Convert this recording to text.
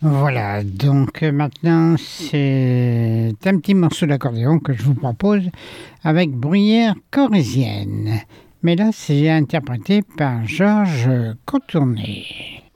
Voilà, donc maintenant c'est un petit morceau d'accordéon que je vous propose avec Bruyère corrézienne. Mais là c'est interprété par Georges Cotournet.